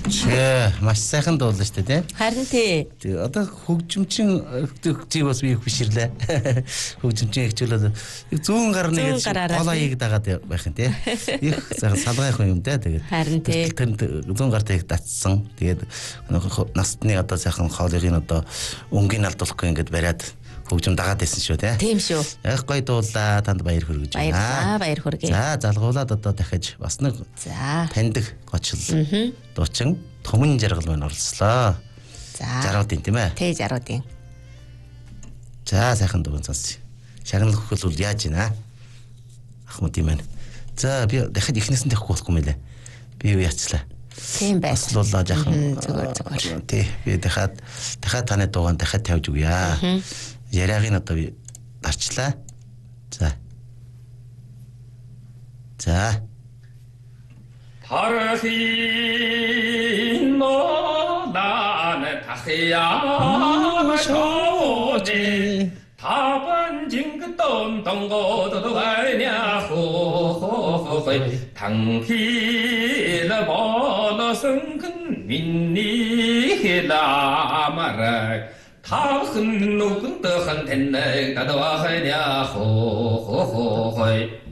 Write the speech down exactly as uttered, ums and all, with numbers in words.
Чээ, маш сайхан дуулна шүү дээ, тийм. Харин тий. Одоо хөгжимчин чи бас би их биширлээ. Хөгжимчин хичээлээд зүүн гар нэг голоёг дагаад байх юм тий. Их сайхан салгайхан юм дээ тэгээд. Харин тий. Зүүн гартыг татсан. Тэгээд насны одоо сайхан хоолойгийн одоо өнгийн алдуулахгүй ингээд бариад хөгжим дагаад байсан шүү тий. Тийм шүү. Яг гоё дуулаа, танд баяр хүргэж байна. Баярлалаа, баяр хүргэе. За, залгуулаад одоо дахиж бас нэг за таньдаг гочл дуучин Томын жаргал маань оролцлоо. За. Жаруудын тийм ээ. Тэ жаруудын. За, сайхан дууг сонсъё. Шагнал хөхөл бол яаж ийна? Ахмад юм байна. За, би дахиж ихнээс нь тавихгүй болохгүй мэлээ. Би юу яцлаа. Тийм байх. Бослуулаа жаахан. Зүгээр зүгээр. Тий, би дахиад дахиад таны дуугаан дахиад тавьж өгье. Яриагийн одоо би дарчлаа. За. За. Тархин нолан тахяа шоуди 타반 징긋돈 동고도도 가냐 호호호호이 당히나 보너 성근 민니히라 마라 타흔 누군 더한 텐네 나도 하냐 호호호호이